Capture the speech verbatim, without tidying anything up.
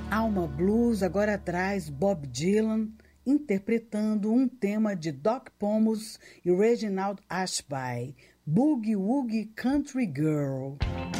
Alma Blues agora traz Bob Dylan interpretando um tema de Doc Pomus e Reginald Ashby, Boogie Woogie Country Girl.